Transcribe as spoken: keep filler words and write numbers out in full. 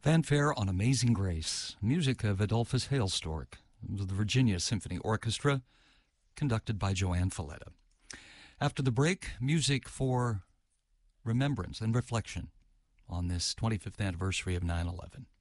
Fanfare on Amazing Grace, music of Adolphus Hailstork, the Virginia Symphony Orchestra, conducted by Joanne Falletta. After the break, music for remembrance and reflection on this twenty-fifth anniversary of nine eleven.